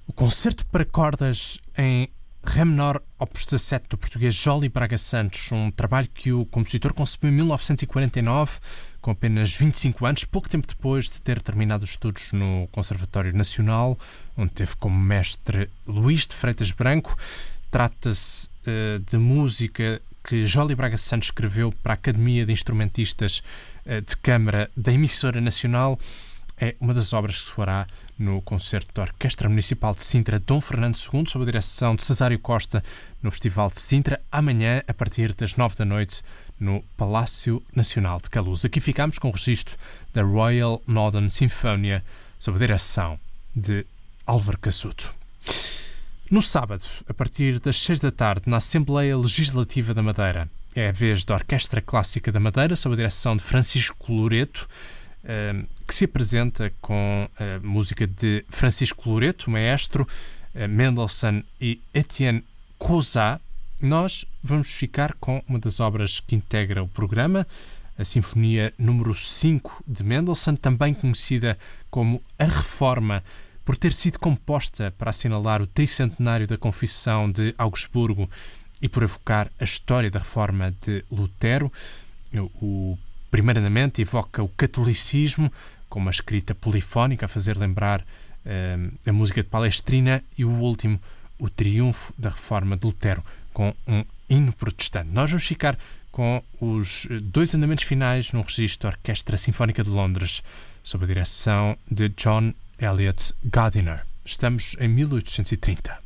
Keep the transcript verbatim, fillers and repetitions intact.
O concerto para cordas em Ré menor, opus dezassete, do português Joli Braga Santos, um trabalho que o compositor concebeu em mil novecentos e quarenta e nove, com apenas vinte e cinco anos, pouco tempo depois de ter terminado os estudos no Conservatório Nacional, onde teve como mestre Luís de Freitas Branco. Trata-se uh, de música que Joli Braga Santos escreveu para a Academia de Instrumentistas uh, de Câmara da Emissora Nacional. É uma das obras que se fará no concerto da Orquestra Municipal de Sintra Dom Fernando segundo, sob a direção de Cesário Costa, no Festival de Sintra, amanhã, a partir das nove da noite, no Palácio Nacional de Queluz. Aqui ficamos com o registro da Royal Northern Sinfonia, sob a direção de Álvaro Cassuto. No sábado, a partir das seis da tarde, na Assembleia Legislativa da Madeira, é a vez da Orquestra Clássica da Madeira, sob a direção de Francisco Loreto, que se apresenta com a música de Francisco Loreto, maestro, Mendelssohn e Etienne Cozat. Nós vamos ficar com uma das obras que integra o programa, a Sinfonia número cinco de Mendelssohn, também conhecida como A Reforma, por ter sido composta para assinalar o tricentenário da Confissão de Augsburgo e por evocar a história da Reforma de Lutero. O Primeiramente, evoca o catolicismo com uma escrita polifónica a fazer lembrar uh, a música de Palestrina, e o último, o triunfo da Reforma de Lutero, com um hino protestante. Nós vamos ficar com os dois andamentos finais no registro da Orquestra Sinfónica de Londres, sob a direção de John Elliott Gardiner. Estamos em mil oitocentos e trinta.